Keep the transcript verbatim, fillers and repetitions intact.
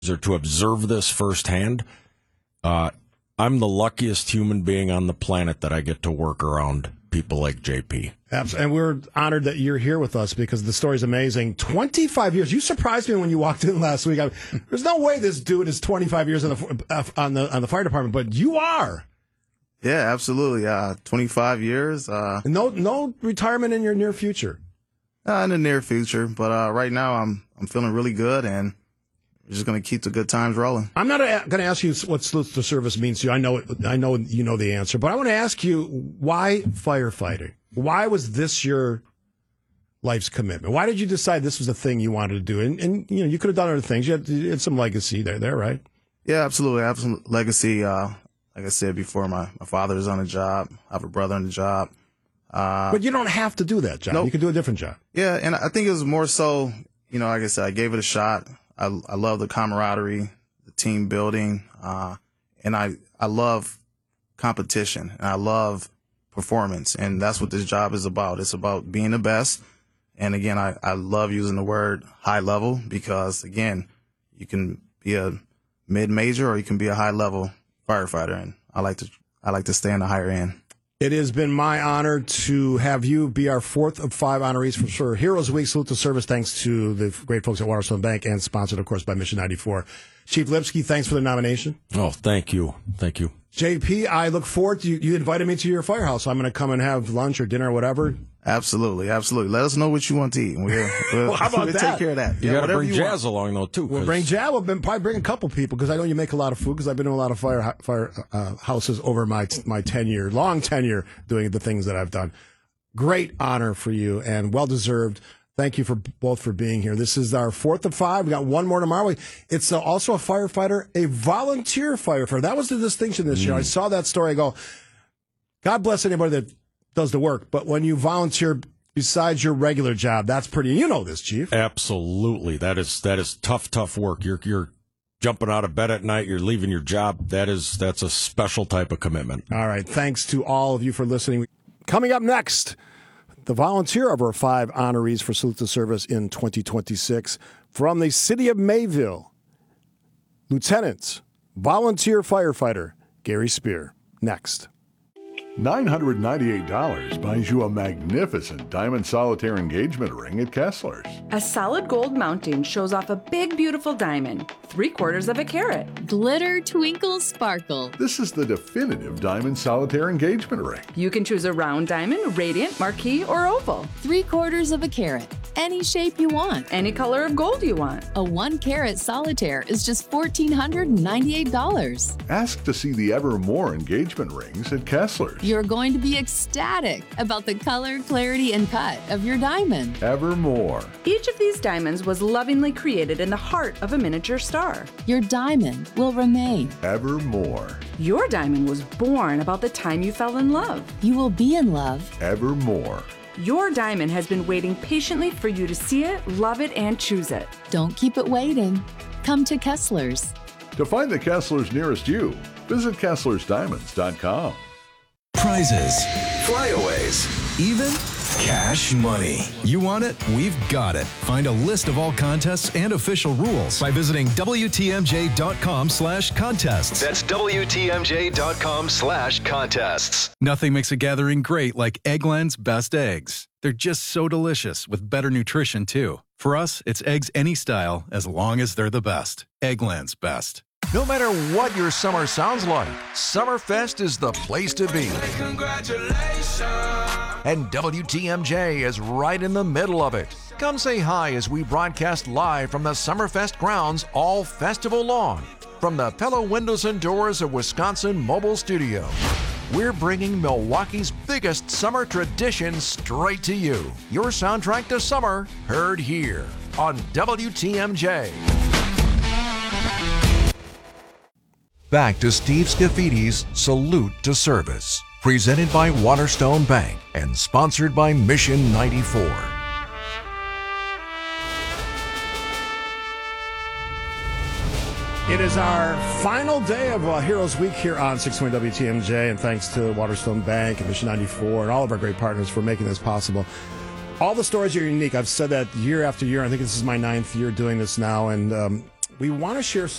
or to observe this firsthand. Uh, I'm the luckiest human being on the planet that I get to work around people like J P. Absolutely. And we're honored that you're here with us because the story's amazing. twenty-five years. You surprised me when you walked in last week. I, there's no way this dude is twenty-five years on the on the on the fire department, but you are. Yeah, absolutely. Uh, twenty-five years. Uh, no, no retirement in your near future. Uh, in the near future, but uh, right now I'm I'm feeling really good, and we're just going to keep the good times rolling. I'm not going to ask you what salute to service means to you. I know it, I know you know the answer, but I want to ask you why firefighting? Why was this your life's commitment? Why did you decide this was the thing you wanted to do? And, and you know, you could have done other things. You had, you had some legacy there, there, right? Yeah, absolutely. I have some legacy. Uh, like I said before, my, my father is on a job. I have a brother on the job. Uh, but you don't have to do that job. Nope. You can do a different job. Yeah, and I think it was more so, you know, like I said, I gave it a shot. I, I love the camaraderie, the team building, uh, and I, I love competition, and I love performance, and that's what this job is about. It's about being the best. And again, I, I love using the word high level because, again, you can be a mid-major or you can be a high-level firefighter, and I like to I like to stay on the higher end. It has been my honor to have you be our fourth of five honorees for sure. Heroes Week Salute to Service, thanks to the great folks at Waterstone Bank and sponsored, of course, by Mission ninety-four. Chief Lipsky, thanks for the nomination. Oh, thank you. Thank you. J P, I look forward to you. You invited me to your firehouse. I'm going to come and have lunch or dinner or whatever. Absolutely, absolutely. Let us know what you want to eat. We'll, we'll, well, how about we'll that? take care of that. You yeah, got to bring you Jazz want. along, though, too. We'll bring Jazz. We'll probably bring a couple people because I know you make a lot of food because I've been in a lot of fire, fire uh, houses over my my tenure, long tenure, doing the things that I've done. Great honor for you and well-deserved. Thank you for both for being here. This is our fourth of five. We got one more tomorrow. It's uh, also a firefighter, a volunteer firefighter. That was the distinction this mm. year. I saw that story. I go, God bless anybody that does the work, but when you volunteer besides your regular job, that's pretty. You know this, Chief. Absolutely. That is that is tough, tough work. You're you're jumping out of bed at night. You're leaving your job. That is that's a special type of commitment. All right. Thanks to all of you for listening. Coming up next, the volunteer of our five honorees for Salute to Service in twenty twenty-six from the city of Mayville, Lieutenant, volunteer firefighter Gary Spear. Next. nine hundred ninety-eight dollars buys you a magnificent diamond solitaire engagement ring at Kessler's. A solid gold mounting shows off a big, beautiful diamond, three quarters of a carat. Glitter, twinkle, sparkle. This is the definitive diamond solitaire engagement ring. You can choose a round diamond, radiant, marquise, or oval. Three quarters of a carat. Any shape you want. Any color of gold you want. A one carat solitaire is just one thousand four hundred ninety-eight dollars. Ask to see the Evermore engagement rings at Kessler's. You're going to be ecstatic about the color, clarity, and cut of your diamond. Evermore. Each of these diamonds was lovingly created in the heart of a miniature star. Your diamond will remain. Evermore. Your diamond was born about the time you fell in love. You will be in love. Evermore. Your diamond has been waiting patiently for you to see it, love it, and choose it. Don't keep it waiting. Come to Kessler's. To find the Kessler's nearest you, visit Kesslers Diamonds dot com. Prizes, flyaways, even cash money. You want it? We've got it. Find a list of all contests and official rules by visiting W T M J dot com slash contests. That's W T M J dot com slash contests. Nothing makes a gathering great like Eggland's Best Eggs. They're just so delicious with better nutrition, too. For us, it's eggs any style as long as they're the best. Eggland's Best. No matter what your summer sounds like, Summerfest is the place to be. Congratulations. And W T M J is right in the middle of it. Come say hi as we broadcast live from the Summerfest grounds all festival long. From the Pella Windows and Doors of Wisconsin Mobile Studio. We're bringing Milwaukee's biggest summer tradition straight to you. Your soundtrack to summer, heard here on W T M J. Back to Steve Scaffidi's Salute to Service, presented by Waterstone Bank and sponsored by Mission ninety-four. It is our final day of uh, Heroes Week here on six twenty W T M J, and thanks to Waterstone Bank and Mission ninety-four and all of our great partners for making this possible. All the stories are unique. I've said that year after year. I think this is my ninth year doing this now, and um, we want to share